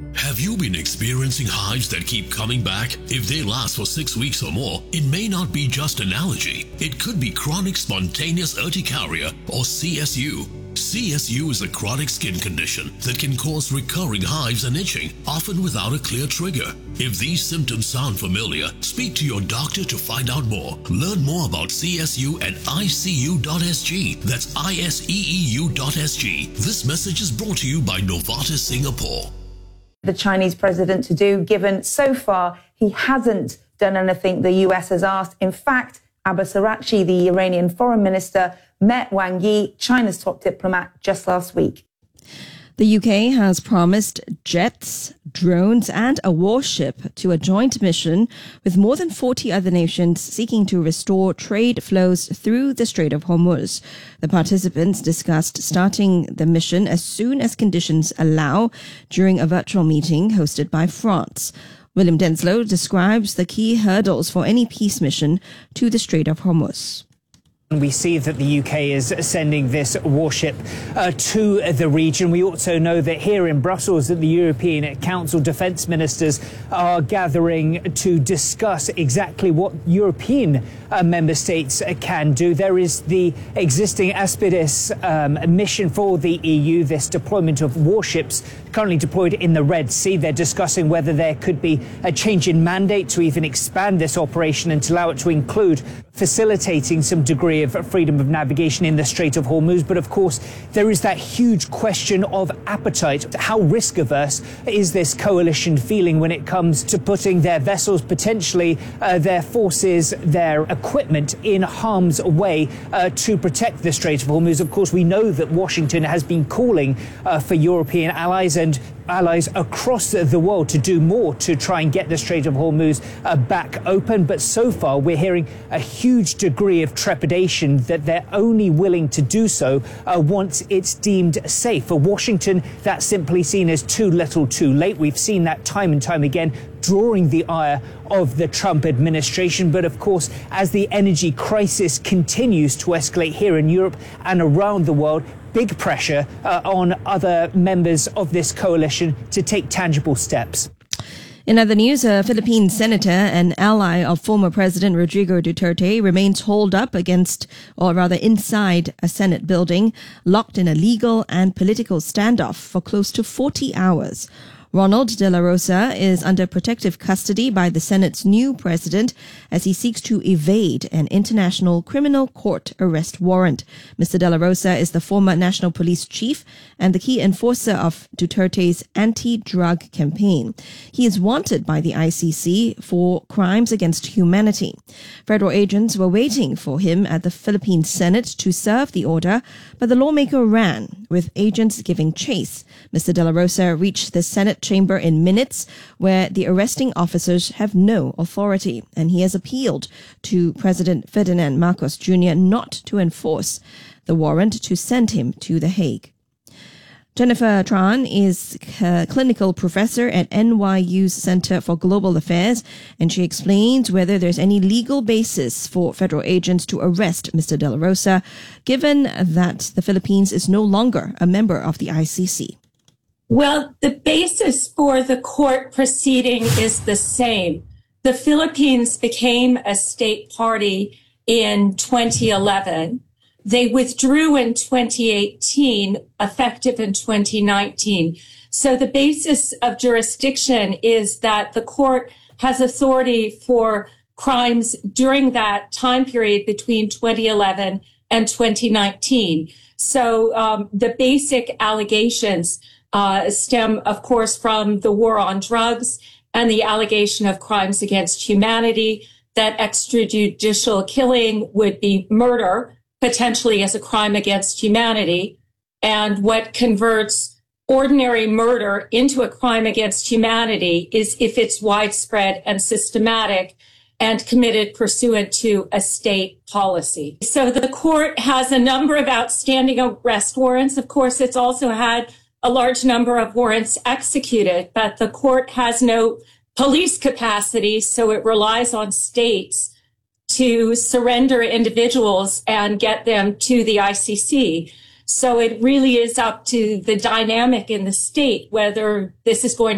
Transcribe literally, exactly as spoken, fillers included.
Have you been experiencing hives that keep coming back? If they last for six weeks or more, it may not be just an allergy. It could be chronic spontaneous urticaria or C S U. C S U is a chronic skin condition that can cause recurring hives and itching, often without a clear trigger. If these symptoms sound familiar, speak to your doctor to find out more. Learn more about C S U at I C U dot S G. That's I S E E U dot S G. This message is brought to you by Novartis Singapore. The Chinese president to do, given so far he hasn't done anything the U S has asked. In fact, Abbas Araghchi, the Iranian foreign minister, met Wang Yi, China's top diplomat, just last week. The U K has promised jets, drones and a warship to a joint mission with more than forty other nations seeking to restore trade flows through the Strait of Hormuz. The participants discussed starting the mission as soon as conditions allow during a virtual meeting hosted by France. William Denslow describes the key hurdles for any peace mission to the Strait of Hormuz. We see that the U K is sending this warship uh, to the region. We also know that here in Brussels, that the European Council defence ministers are gathering to discuss exactly what European uh, member states uh, can do. There is the existing Aspides um, mission for the E U, this deployment of warships currently deployed in the Red Sea. They're discussing whether there could be a change in mandate to even expand this operation and to allow it to include facilitating some degree of freedom of navigation in the Strait of Hormuz. But of course, there is that huge question of appetite. How risk averse is this coalition feeling when it comes to putting their vessels, potentially uh, their forces, their equipment in harm's way uh, to protect the Strait of Hormuz? Of course, we know that Washington has been calling uh, for European allies and allies across the world to do more to try and get the Strait of Hormuz uh, back open. But so far, we're hearing a huge degree of trepidation that they're only willing to do so uh, once it's deemed safe. For Washington, that's simply seen as too little too late. We've seen that time and time again, drawing the ire of the Trump administration. But of course, as the energy crisis continues to escalate here in Europe and around the world, big pressure uh, on other members of this coalition to take tangible steps. In other news, a Philippine senator and ally of former President Rodrigo Duterte remains holed up against, or rather inside, a Senate building, locked in a legal and political standoff for close to forty hours. Ronald De La Rosa is under protective custody by the Senate's new president as he seeks to evade an international criminal court arrest warrant. Mister De La Rosa is the former national police chief and the key enforcer of Duterte's anti-drug campaign. He is wanted by the I C C for crimes against humanity. Federal agents were waiting for him at the Philippine Senate to serve the order, but the lawmaker ran, with agents giving chase. Mister De La Rosa reached the Senate chamber in minutes, where the arresting officers have no authority, and he has appealed to President Ferdinand Marcos Junior not to enforce the warrant to send him to The Hague. Jennifer Tran is a clinical professor at N Y U's Center for Global Affairs, and she explains whether there's any legal basis for federal agents to arrest Mister De La Rosa, given that the Philippines is no longer a member of the I C C. Well, the basis for the court proceeding is the same. The Philippines became a state party in twenty eleven. They withdrew in twenty eighteen, effective in twenty nineteen. So the basis of jurisdiction is that the court has authority for crimes during that time period between twenty eleven and twenty nineteen. So um, the basic allegations Uh, stem, of course, from the war on drugs and the allegation of crimes against humanity, that extrajudicial killing would be murder, potentially as a crime against humanity, and what converts ordinary murder into a crime against humanity is if it's widespread and systematic and committed pursuant to a state policy. So the court has a number of outstanding arrest warrants. Of course, it's also had a large number of warrants executed, but the court has no police capacity, so it relies on states to surrender individuals and get them to the I C C. So it really is up to the dynamic in the state whether this is going